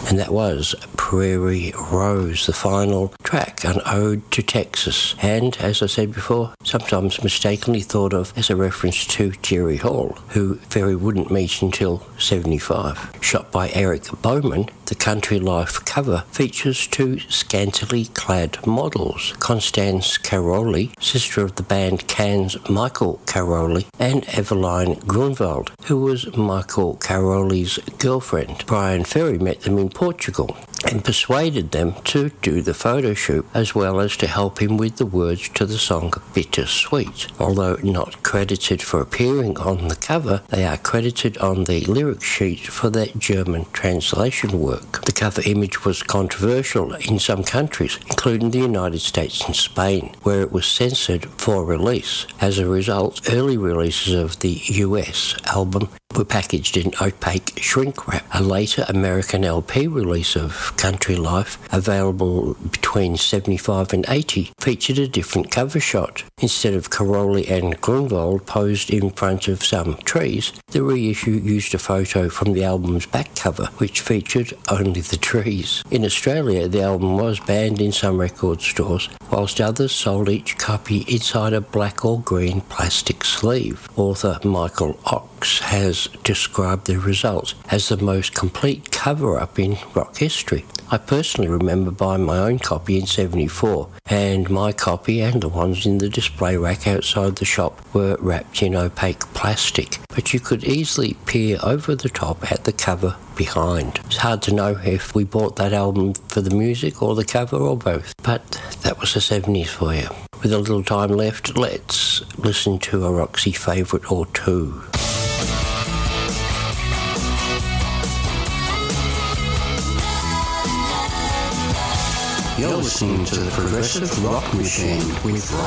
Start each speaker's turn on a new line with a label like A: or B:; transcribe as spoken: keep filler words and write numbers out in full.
A: and that was Prairie Rose, the final track, an ode to Texas, and, as I said before, sometimes mistakenly thought of as a reference to Jerry Hall, who Ferry wouldn't meet until seventy-five. Shot by Eric Bowman, the Country Life cover features two scantily clad models, Constance Caroli, sister of the band Can's Michael Caroli, and Eveline Grunwald, who was Michael Caroli's girlfriend. Brian Ferry met them in Portugal and persuaded them to do the photo shoot, as well as to help him with the words to the song Bittersweet. Although not credited for appearing on the cover, they are credited on the lyric sheet for their German translation work. The cover image was controversial in some countries, including the United States and Spain, where it was censored for release. As a result, early releases of the U S album were packaged in opaque shrink wrap. A later American L P release of Country Life, available between seventy-five and eighty, featured a different cover shot. Instead of Caroli and Grunwald posed in front of some trees, the reissue used a photo from the album's back cover, which featured only the trees. In Australia, the album was banned in some record stores, whilst others sold each copy inside a black or green plastic sleeve. Author Michael Ox has described the results as the most complete cover-up in rock history. I personally remember buying my own copy in seventy-four, and my copy and the ones in the display rack outside the shop were wrapped in opaque plastic, but you could easily peer over the top at the cover behind. It's hard to know if we bought that album for the music or the cover or both, but that was the seventies for you. With a little time left, let's listen to a Roxy favourite or two.
B: You're listening to the Progressive Rock Machine with